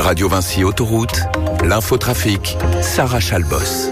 Radio Vinci Autoroute, l'infotrafic, Sarah Chalbos.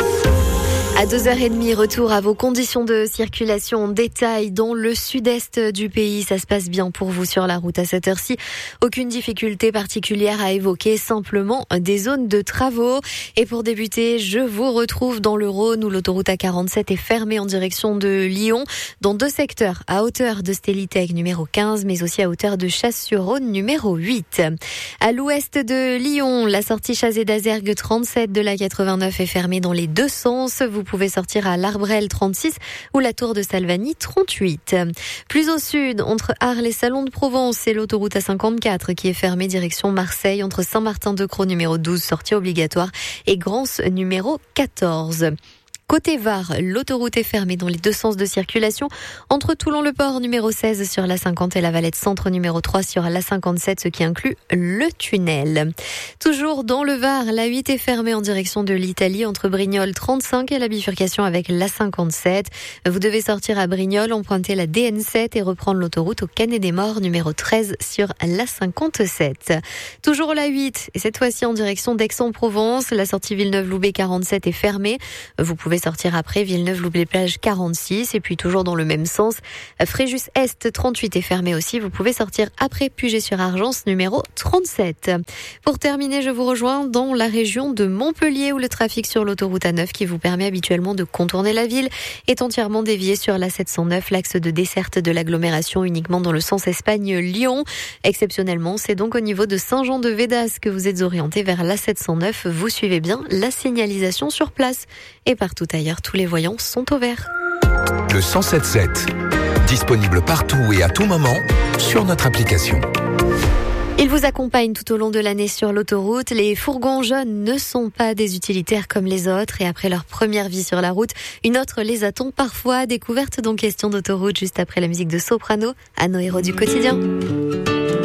À 2h30, retour à vos conditions de circulation en détail dans le sud-est du pays. Ça se passe bien pour vous sur la route à cette heure-ci. Aucune difficulté particulière à évoquer, simplement des zones de travaux. Et pour débuter, je vous retrouve dans le Rhône où l'autoroute A47 est fermée en direction de Lyon dans 2 secteurs, à hauteur de Stélitech numéro 15, mais aussi à hauteur de Chasse-sur-Rhône numéro 8. À l'ouest de Lyon, la sortie Chazé d'Azergues 37 de la 89 est fermée dans les 2 sens. Vous pouvez sortir à l'Arbrel 36 ou la Tour de Salvani 38. Plus au sud, entre Arles et Salon de Provence, c'est l'autoroute A54 qui est fermée direction Marseille entre Saint-Martin-de-Crau numéro 12, sortie obligatoire, et Grance numéro 14. Côté Var, l'autoroute est fermée dans les 2 sens de circulation entre Toulon-le-Port numéro 16 sur la 50 et la Valette Centre numéro 3 sur la 57, ce qui inclut le tunnel. Toujours dans le Var, la 8 est fermée en direction de l'Italie entre Brignoles 35 et la bifurcation avec la 57. Vous devez sortir à Brignoles, emprunter la DN7 et reprendre l'autoroute au Canet-des-Morts numéro 13 sur la 57. Toujours la 8 et cette fois-ci en direction d'Aix-en-Provence, la sortie Villeneuve-Loubet 47 est fermée. Vous pouvez sortir après Villeneuve-Loubet-Plage 46 et puis toujours dans le même sens, Fréjus-Est 38 est fermé aussi. Vous pouvez sortir après Puget-sur-Argence numéro 37. Pour terminer, je vous rejoins dans la région de Montpellier où le trafic sur l'autoroute A9 qui vous permet habituellement de contourner la ville est entièrement dévié sur la 709, l'axe de desserte de l'agglomération uniquement dans le sens Espagne-Lyon. Exceptionnellement, c'est donc au niveau de Saint-Jean-de-Védas que vous êtes orienté vers la 709. Vous suivez bien la signalisation sur place et partout ailleurs, tous les voyants sont au vert. Le 107.7, disponible partout et à tout moment sur notre application. Il vous accompagne tout au long de l'année sur l'autoroute. Les fourgons jaunes ne sont pas des utilitaires comme les autres et après leur première vie sur la route, une autre les attend parfois. Découverte donc question d'autoroute juste après la musique de Soprano à nos héros du quotidien.